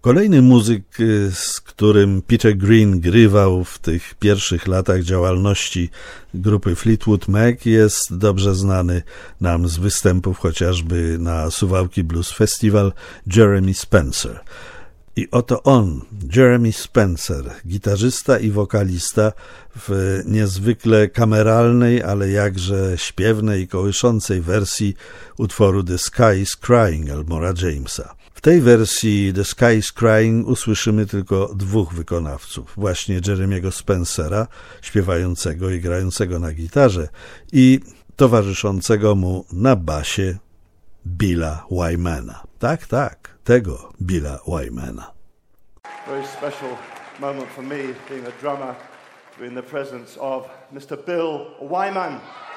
Kolejny muzyk, z którym Peter Green grywał w tych pierwszych latach działalności grupy Fleetwood Mac, jest dobrze znany nam z występów chociażby na Suwałki Blues Festival, Jeremy Spencer. I oto on, Jeremy Spencer, gitarzysta i wokalista w niezwykle kameralnej, ale jakże śpiewnej i kołyszącej wersji utworu The Sky is Crying Elmora Jamesa. W tej wersji The Sky is Crying usłyszymy tylko dwóch wykonawców, właśnie Jeremiego Spencera, śpiewającego i grającego na gitarze, i towarzyszącego mu na basie Billa Wymana. Tak, tego Billa Wymana. Very special moment for me, being a drummer, to be in the presence of Mr. Bill Wyman.